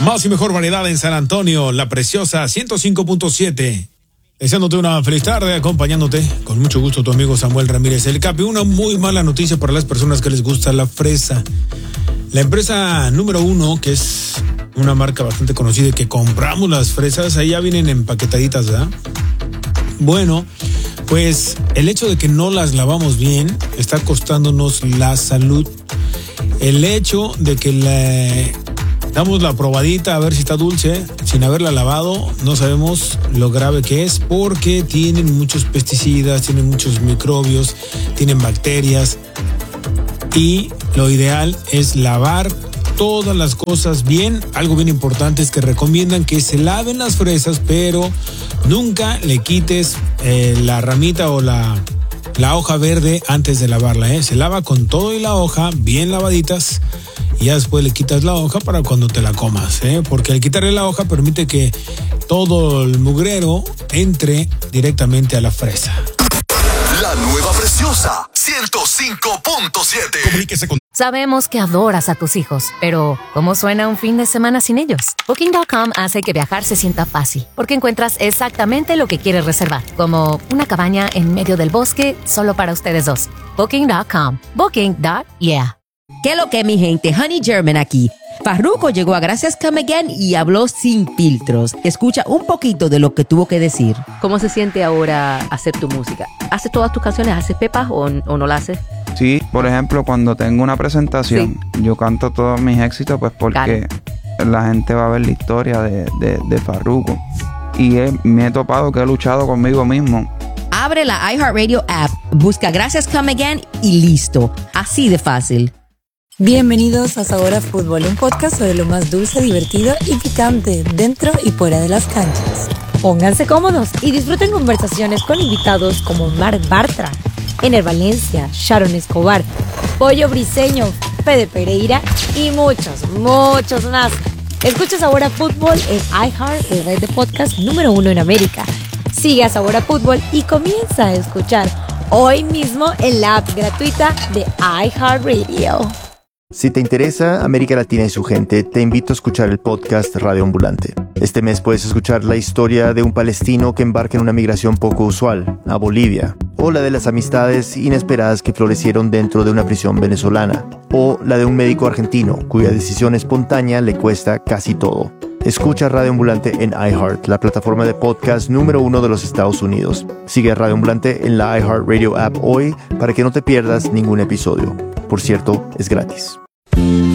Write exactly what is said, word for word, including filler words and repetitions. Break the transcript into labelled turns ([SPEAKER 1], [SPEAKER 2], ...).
[SPEAKER 1] Más y mejor variedad en San Antonio, La Preciosa ciento cinco punto siete. Deseándote una feliz tarde, acompañándote con mucho gusto tu amigo Samuel Ramírez El Capi. Una muy mala noticia para las personas que les gusta la fresa. La empresa número uno, que es una marca bastante conocida y que compramos las fresas, ahí ya vienen empaquetaditas, ¿verdad? Bueno, pues el hecho de que no las lavamos bien está costándonos la salud. El hecho de que le damos la probadita a ver si está dulce sin haberla lavado, no sabemos lo grave que es, porque tienen muchos pesticidas, tienen muchos microbios, tienen bacterias, y lo ideal es lavar todas las cosas bien. Algo bien importante es que recomiendan que se laven las fresas, pero nunca le quites eh, la ramita o la, la hoja verde antes de lavarla, ¿eh? Se lava con todo y la hoja bien lavaditas, y ya después le quitas la hoja para cuando te la comas, ¿eh? Porque al quitarle la hoja permite que todo el mugrero entre directamente a la fresa.
[SPEAKER 2] La nueva Preciosa ciento cinco punto siete. Comuníquese con...
[SPEAKER 3] Sabemos que adoras a tus hijos, pero ¿cómo suena un fin de semana sin ellos? Booking punto com hace que viajar se sienta fácil, porque encuentras exactamente lo que quieres reservar, como una cabaña en medio del bosque solo para ustedes dos. Booking punto com. Booking. Yeah.
[SPEAKER 4] ¿Qué lo que, mi gente? Honey German aquí. Farruko llegó a Gracias Come Again y habló sin filtros. Escucha un poquito de lo que tuvo que decir.
[SPEAKER 5] ¿Cómo se siente ahora hacer tu música? ¿Haces todas tus canciones? ¿Haces pepas o, o no las haces?
[SPEAKER 6] Sí, por ejemplo, cuando tengo una presentación, sí, yo canto todos mis éxitos, pues porque claro, la gente va a ver la historia de, de, de Farruko. Y he, me he topado que he luchado conmigo mismo.
[SPEAKER 4] Abre la iHeartRadio app, busca Gracias Come Again y listo. Así de fácil.
[SPEAKER 7] Bienvenidos a Sabor a Fútbol, un podcast sobre lo más dulce, divertido y picante dentro y fuera de las canchas. Pónganse cómodos y disfruten conversaciones con invitados como Marc Bartra, Ener Valencia, Sharon Escobar, Pollo Briseño, Fede Pereira y muchos, muchos más. Escucha Sabor a Fútbol en iHeart, el red de podcast número uno en América. Sigue a Sabor a Fútbol y comienza a escuchar hoy mismo en la app gratuita de iHeartRadio.
[SPEAKER 8] Si te interesa América Latina y su gente, te invito a escuchar el podcast Radio Ambulante. Este mes puedes escuchar la historia de un palestino que embarca en una migración poco usual, a Bolivia, o la de las amistades inesperadas que florecieron dentro de una prisión venezolana, o la de un médico argentino cuya decisión espontánea le cuesta casi todo. Escucha Radio Ambulante en iHeart, la plataforma de podcast número uno de los Estados Unidos. Sigue a Radio Ambulante en la iHeartRadio app hoy para que no te pierdas ningún episodio. Por cierto, es gratis.